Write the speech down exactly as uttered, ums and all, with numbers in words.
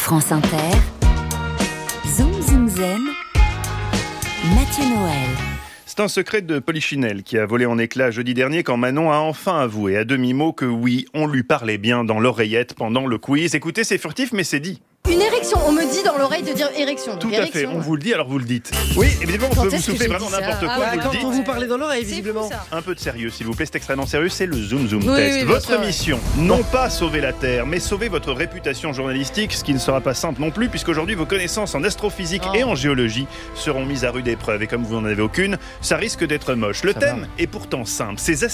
France Inter, Zoom Zoom Zen, Mathieu Noël. C'est un secret de Polichinelle qui a volé en éclats jeudi dernier quand Manon a enfin avoué à demi-mot que oui, on lui parlait bien dans l'oreillette pendant le quiz. Écoutez, c'est furtif mais c'est dit. Une érection, on me dit dans l'oreille de dire érection. Tout Donc, à érection, fait, on ouais. vous le dit, alors vous le dites. Oui, évidemment, on Quand peut vous est-ce que souffler j'ai vraiment dit ça n'importe Ah quoi, bah, vous le Quand dites. on vous parlait dans l'oreille, C'est visiblement. fou, ça. Un peu de sérieux, s'il vous plaît, c'est extrêmement sérieux, c'est le Zoom Zoom Oui, Test. oui, bien votre sûr, ouais. mission, non pas sauver la Terre, mais sauver votre réputation journalistique, ce qui ne sera pas simple non plus, puisqu'aujourd'hui vos connaissances en astrophysique Oh. et en géologie seront mises à rude épreuve. Et comme vous n'en avez aucune, ça risque d'être moche. Le Ça thème va. est pourtant simple. Ces